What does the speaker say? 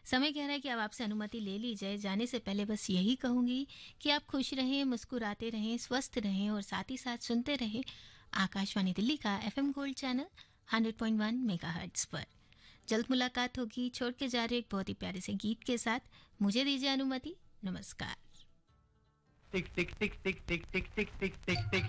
समय कह रहा है कि अब आपसे अनुमति ले ली जाए। जाने से पहले बस यही कहूँगी कि आप खुश रहें, मुस्कुराते रहें, स्वस्थ रहें और साथ ही साथ सुनते रहें आकाशवाणी दिल्ली का एफएम गोल्ड चैनल 100.1 मेगाहर्ट्ज़ पर। जल्द मुलाकात होगी। छोड़ के जा रहे एक बहुत ही प्यारे से गीत के साथ। मुझे दीजिए अनुमति। नमस्कार। टिक टिक टिक टिक टिक टिक टिक टिक टिक टिक